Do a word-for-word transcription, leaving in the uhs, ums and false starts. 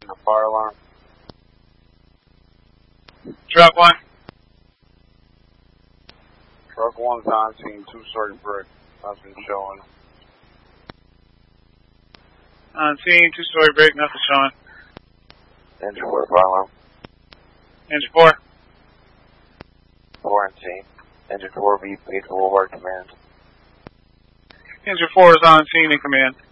a fire alarm. Truck one. Truck one's on scene, two-story brick. Nothing showing. On scene, two-story brick, nothing showing. Engine four, fire alarm. Engine four. Four on scene. Engine four, V, Page Boulevard, command. Engine four is on scene in command.